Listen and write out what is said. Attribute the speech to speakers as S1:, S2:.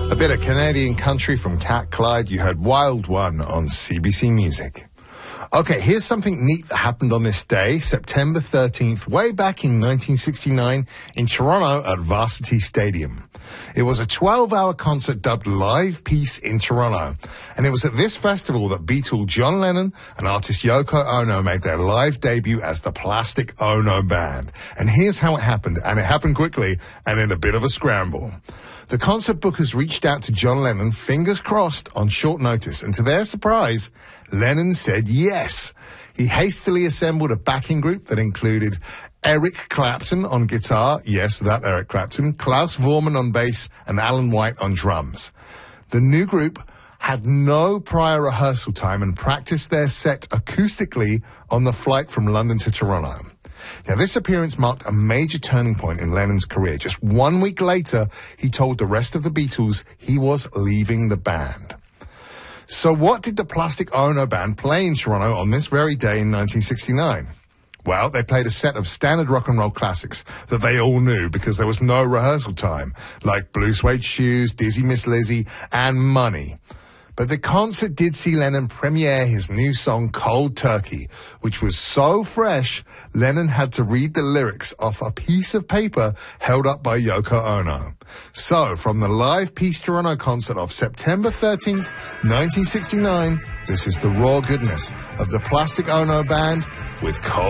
S1: A bit of Canadian country from Cat Clyde. You heard Wild One on CBC Music. Okay, here's something neat that happened on this day, September 13th, way back in 1969 in Toronto at Varsity Stadium. It was a 12-hour concert dubbed Live Peace in Toronto. And it was at this festival that Beatle John Lennon and artist Yoko Ono made their live debut as the Plastic Ono Band. And here's how it happened, and it happened quickly and in a bit of a scramble. The concert bookers reached out to John Lennon, fingers crossed, on short notice, and to their surprise, Lennon said yes. He hastily assembled a backing group that included Eric Clapton on guitar, yes, that Eric Clapton, Klaus Voormann on bass, and Alan White on drums. The new group had no prior rehearsal time and practiced their set acoustically on the flight from London to Toronto. Now, this appearance marked a major turning point in Lennon's career. Just 1 week later, he told the rest of the Beatles he was leaving the band. So what did the Plastic Ono Band play in Toronto on this very day in 1969? Well, they played a set of standard rock and roll classics that they all knew because there was no rehearsal time, like Blue Suede Shoes, Dizzy Miss Lizzy, and Money. But the concert did see Lennon premiere his new song, Cold Turkey, which was so fresh, Lennon had to read the lyrics off a piece of paper held up by Yoko Ono. So, from the Live Peace Toronto concert of September 13th, 1969, this is the raw goodness of the Plastic Ono Band with Cold